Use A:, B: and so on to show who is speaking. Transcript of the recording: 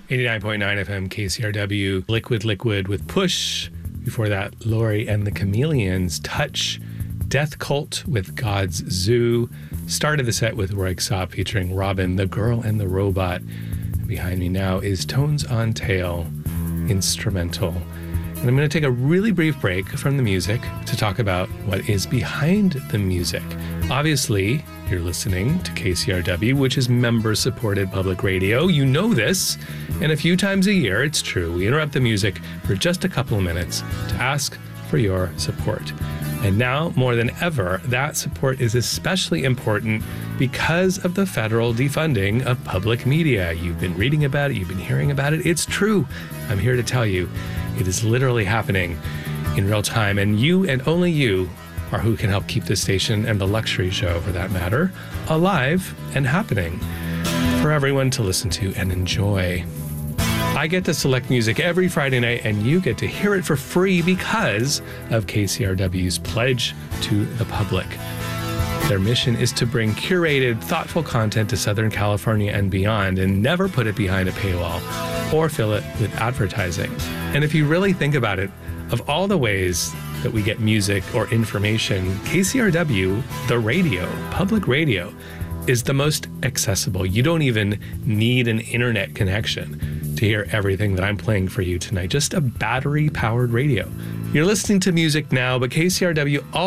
A: 89.9 FM KCRW, Liquid Liquid with Push. Before that, Lori and the Chameleons, Touch. Death Cult with God's Zoo. Started the set with Röyksopp featuring Robin, The Girl and the Robot. Behind me now is Tones on Tail, instrumental. And I'm going to take a really brief break from the music to talk about what is behind the music. Obviously, you're listening to KCRW, which is member-supported public radio. You know this. And a few times a year, it's true, we interrupt the music for just a couple of minutes to ask for your support. And now, more than ever, that support is especially important because of the federal defunding of public media. You've been reading about it, you've been hearing about it. It's true. I'm here to tell you, it is literally happening in real time. And you and only you are who can help keep this station, and the Luxury Show for that matter, alive and happening for everyone to listen to and enjoy. I get to select music every Friday night, and you get to hear it for free because of KCRW's pledge to the public. Their mission is to bring curated, thoughtful content to Southern California and beyond, and never put it behind a paywall or fill it with advertising. And if you really think about it, of all the ways that we get music or information, KCRW, the radio, public radio, is the most accessible. You don't even need an internet connection to hear everything that I'm playing for you tonight. Just a battery-powered radio. You're listening to music now, but KCRW